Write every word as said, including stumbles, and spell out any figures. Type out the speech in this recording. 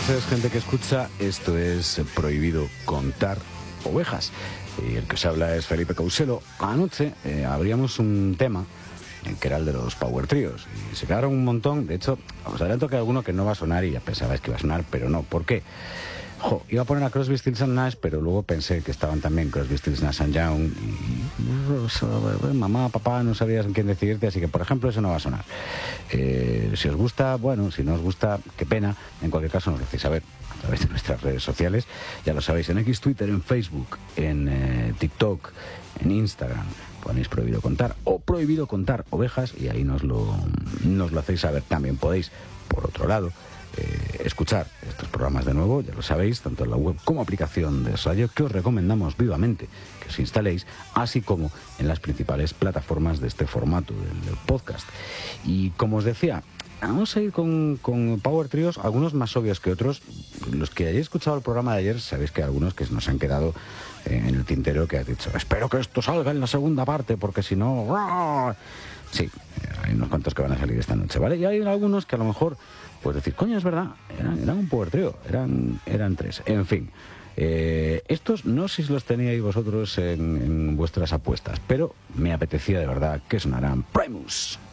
noches, gente que escucha. Esto es Prohibido Contar Ovejas. Y el que os habla es Felipe Couselo. Anoche eh, abríamos un tema eh, que era el de los Power Tríos. Y se quedaron un montón. De hecho, os adelanto que hay alguno que no va a sonar y ya pensabais que iba a sonar, pero no. ¿Por qué? Jo, iba a poner a Crosby, Stills and Nash, pero luego pensé que estaban también Crosby, Stills, Nash and Young y, y mamá, papá, no sabías en quién decidirte, así que por ejemplo eso no va a sonar. Eh, si os gusta, bueno, si no os gusta, qué pena. En cualquier caso nos lo hacéis saber a través de nuestras redes sociales, ya lo sabéis, en X, Twitter, en Facebook, en eh, TikTok, en Instagram. Ponéis Prohibido Contar o Prohibido Contar Ovejas y ahí nos lo, nos lo hacéis saber. También podéis, por otro lado, Eh, escuchar estos programas de nuevo, ya lo sabéis, tanto en la web como aplicación de radio, que os recomendamos vivamente que os instaléis, así como en las principales plataformas de este formato del, del podcast. Y como os decía, vamos a ir con, con Power Trios, algunos más obvios que otros. Los que hayáis escuchado el programa de ayer, sabéis que hay algunos que nos han quedado eh, en el tintero, que has dicho, espero que esto salga en la segunda parte, porque si no... ¡ah! Sí, hay unos cuantos que van a salir esta noche, ¿vale? Y hay algunos que a lo mejor, pues decir, coño, es verdad, eran, eran un Power Trio, eran, eran tres. En fin, eh, estos no sé si los teníais vosotros en, en vuestras apuestas, pero me apetecía de verdad que sonaran Primus.